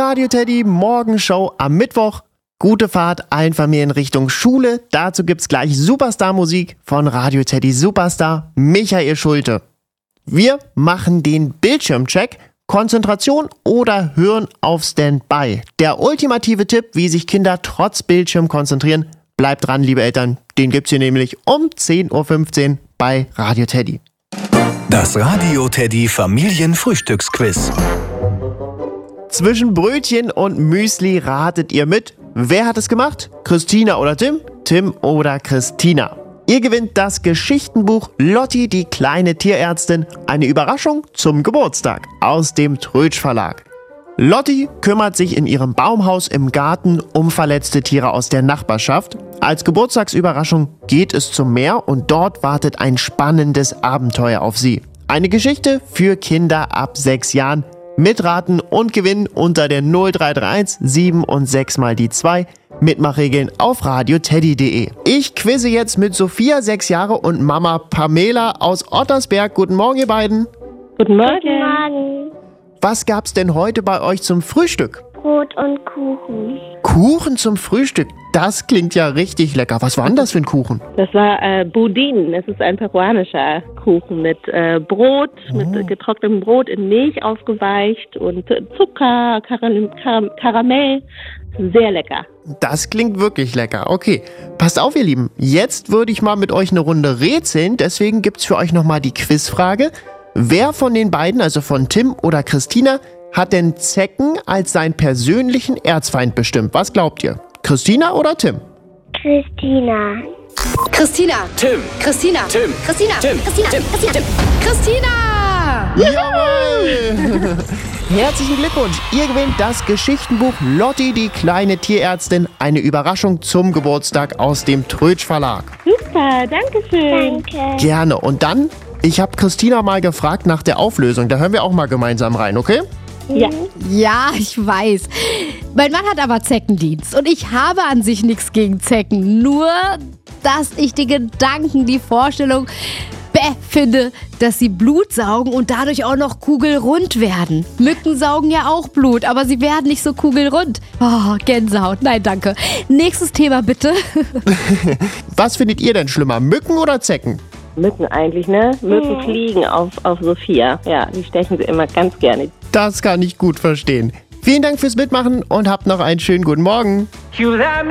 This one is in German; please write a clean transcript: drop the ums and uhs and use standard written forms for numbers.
Radio Teddy Morgenshow am Mittwoch. Gute Fahrt allen Familien Richtung Schule. Dazu gibt's gleich Superstar-Musik von Radio Teddy Superstar Michael Schulte. Wir machen den Bildschirmcheck, Konzentration oder Hören auf Standby. Der ultimative Tipp, wie sich Kinder trotz Bildschirm konzentrieren. Bleibt dran, liebe Eltern. Den gibt's hier nämlich um 10.15 Uhr bei Radio Teddy. Das Radio Teddy Familienfrühstücksquiz. Zwischen Brötchen und Müsli ratet ihr mit. Wer hat es gemacht? Christina oder Tim? Tim oder Christina? Ihr gewinnt das Geschichtenbuch Lotti, die kleine Tierärztin. Eine Überraschung zum Geburtstag aus dem Trötsch Verlag. Lotti kümmert sich in ihrem Baumhaus im Garten um verletzte Tiere aus der Nachbarschaft. Als Geburtstagsüberraschung geht es zum Meer und dort wartet ein spannendes Abenteuer auf sie. Eine Geschichte für Kinder ab 6 Jahren. Mitraten und gewinnen unter der 0331 7 und 6 mal die 2. Mitmachregeln auf radioteddy.de. Ich quizze jetzt mit Sophia, 6 Jahre, und Mama Pamela aus Ottersberg. Guten Morgen, ihr beiden. Guten Morgen. Guten Morgen. Was gab's denn heute bei euch zum Frühstück? Brot und Kuchen. Kuchen zum Frühstück? Das klingt ja richtig lecker. Was war denn das für ein Kuchen? Das war Budin. Das ist ein peruanischer Kuchen mit Brot, mit getrocknetem Brot in Milch aufgeweicht und Zucker, Karamell. Sehr lecker. Das klingt wirklich lecker. Okay, passt auf, ihr Lieben. Jetzt würde ich mal mit euch eine Runde rätseln. Deswegen gibt's für euch nochmal die Quizfrage. Wer von den beiden, also von Tim oder Christina, hat denn Zecken als seinen persönlichen Erzfeind bestimmt? Was glaubt ihr? Christina oder Tim? Christina. Christina. Tim. Christina. Tim. Christina. Tim. Christina. Tim. Christina. Christina. Jawohl! Herzlichen Glückwunsch! Ihr gewinnt das Geschichtenbuch Lotti, die kleine Tierärztin. Eine Überraschung zum Geburtstag aus dem Trötsch Verlag. Super, danke schön. Danke. Gerne. Und dann, ich habe Christina mal gefragt nach der Auflösung. Da hören wir auch mal gemeinsam rein, okay? Ja. Ja, ich weiß. Mein Mann hat aber Zeckendienst und ich habe an sich nichts gegen Zecken. Nur, dass ich die Gedanken, die Vorstellung finde, dass sie Blut saugen und dadurch auch noch kugelrund werden. Mücken saugen ja auch Blut, aber sie werden nicht so kugelrund. Oh, Gänsehaut. Nein, danke. Nächstes Thema bitte. Was findet ihr denn schlimmer, Mücken oder Zecken? Mücken eigentlich, ne? Mücken fliegen auf Sophia. Ja, die stechen sie immer ganz gerne. Das kann ich gut verstehen. Vielen Dank fürs Mitmachen und habt noch einen schönen guten Morgen.